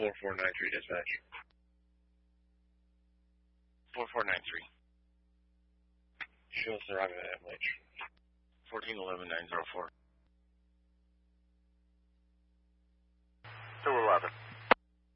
4493 dispatch. 4493. Show us the arrival at MH. 1411-904.